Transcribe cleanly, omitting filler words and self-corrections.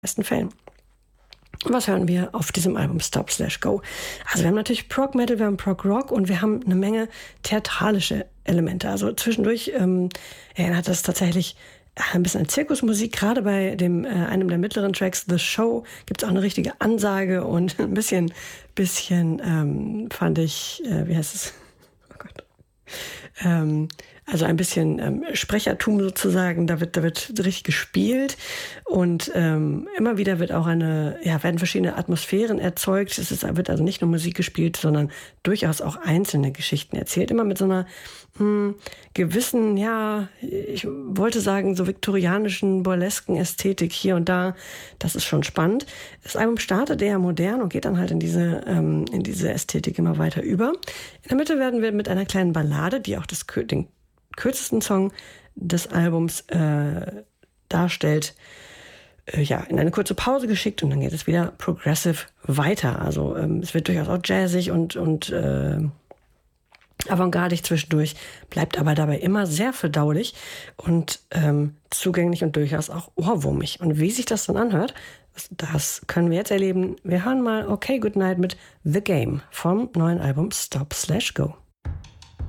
meisten Fällen. Und was hören wir auf diesem Album Stop/Go? Also wir haben natürlich Prog Metal, wir haben Prog Rock und wir haben eine Menge theatralische Elemente. Also zwischendurch erinnert das tatsächlich ein bisschen an Zirkusmusik. Gerade bei einem der mittleren Tracks, The Show, gibt es auch eine richtige Ansage und ein bisschen fand ich, wie heißt es? Oh Gott. Also ein bisschen Sprechertum sozusagen, da wird richtig gespielt und immer wieder werden verschiedene Atmosphären erzeugt. Wird also nicht nur Musik gespielt, sondern durchaus auch einzelne Geschichten erzählt. Immer mit so einer gewissen, ich wollte sagen, so viktorianischen, burlesken Ästhetik hier und da. Das ist schon spannend. Das Album startet eher modern und geht dann halt in diese Ästhetik immer weiter über. In der Mitte werden wir mit einer kleinen Ballade, die auch den kürzesten Song des Albums darstellt, in eine kurze Pause geschickt und dann geht es wieder progressive weiter. Also es wird durchaus auch jazzig und avantgardig zwischendurch, bleibt aber dabei immer sehr verdaulich und zugänglich und durchaus auch ohrwurmig. Und wie sich das dann anhört, das können wir jetzt erleben. Wir hören mal Okay Goodnight mit The Game vom neuen Album Stop/Go.